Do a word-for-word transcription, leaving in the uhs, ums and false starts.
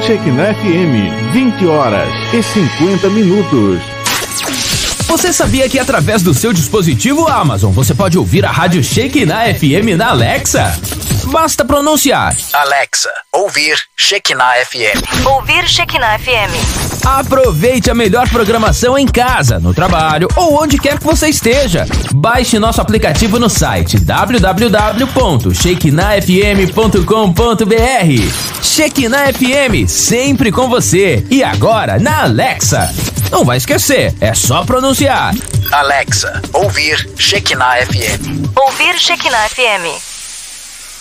Shekinah F M, vinte horas e cinquenta minutos. Você sabia que através do seu dispositivo Amazon você pode ouvir a rádio Shekinah F M na Alexa? Basta pronunciar: Alexa, ouvir Shekinah F M. Ouvir Shekinah F M. Aproveite a melhor programação em casa, no trabalho ou onde quer que você esteja. Baixe nosso aplicativo no site w w w ponto shekinah f m ponto com ponto b r. Shekinah F M, sempre com você. E agora na Alexa. Não vai esquecer, é só pronunciar: Alexa, ouvir Shekinah F M. Ouvir Shekinah F M.